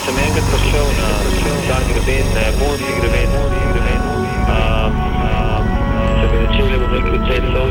sem enkrat prišel na tak greben, na japonski greben, se mi začeli, bom rekel, cel